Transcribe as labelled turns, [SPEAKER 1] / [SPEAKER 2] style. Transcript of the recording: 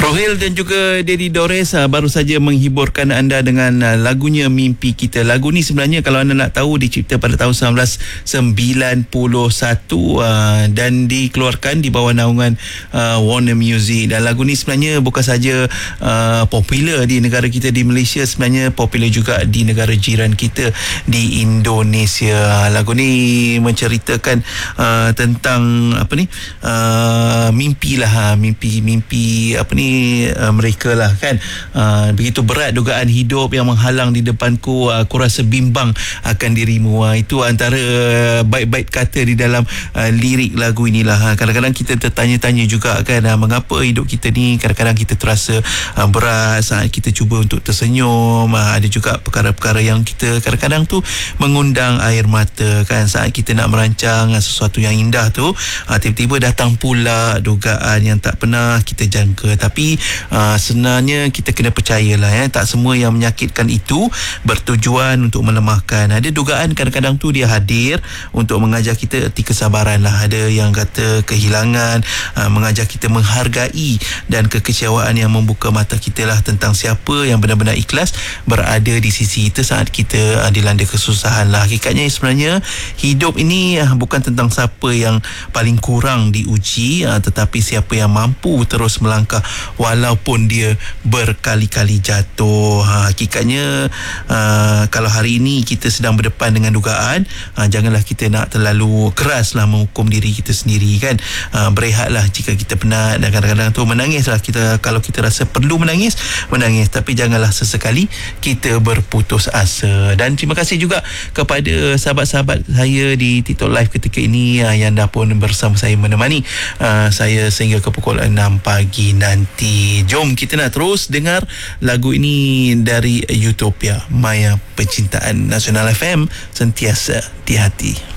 [SPEAKER 1] Rohil dan juga Dedi Dores baru saja menghiburkan anda dengan lagunya Mimpi Kita. Lagu ni sebenarnya kalau anda nak tahu dicipta pada tahun 1991 dan dikeluarkan di bawah naungan Warner Music. Dan lagu ni sebenarnya bukan saja popular di negara kita di Malaysia, sebenarnya popular juga di negara jiran kita di Indonesia. Lagu ni menceritakan tentang mimpi lah, mimpi mereka lah kan. Begitu berat dugaan hidup yang menghalang di depanku, aku rasa bimbang akan dirimu. Itu antara bait-bait kata di dalam lirik lagu inilah. Kadang-kadang kita tertanya-tanya juga kan, mengapa hidup kita ni kadang-kadang kita terasa berat saat kita cuba untuk tersenyum. Ada juga perkara-perkara yang kita kadang-kadang tu mengundang air mata kan, saat kita nak merancang sesuatu yang indah tu, tiba-tiba datang pula dugaan yang tak pernah kita jangka. Tapi sebenarnya kita kena percayalah tak semua yang menyakitkan itu bertujuan untuk melemahkan. Ada dugaan kadang-kadang tu dia hadir untuk mengajar kita erti kesabaran lah. Ada yang kata kehilangan mengajar kita menghargai, dan kekecewaan yang membuka mata kita lah tentang siapa yang benar-benar ikhlas berada di sisi kita saat kita dilanda kesusahan lah. Hakikatnya sebenarnya hidup ini bukan tentang siapa yang paling kurang diuji, tetapi siapa yang mampu terus melangkah walaupun dia berkali-kali jatuh. Hakikatnya kalau hari ini kita sedang berdepan dengan dugaan, janganlah kita nak terlalu keraslah menghukum diri kita sendiri kan. Berehatlah jika kita penat, dan kadang-kadang tu menangislah kita kalau kita rasa perlu menangis, tapi janganlah sesekali kita berputus asa. Dan terima kasih juga kepada sahabat-sahabat saya di TikTok Live ketika ini yang dah pun bersama saya menemani saya sehingga ke pukul 6 pagi nanti. Jom kita nak terus dengar lagu ini dari Utopia, Maya Percintaan. Nasional FM, sentiasa di hati.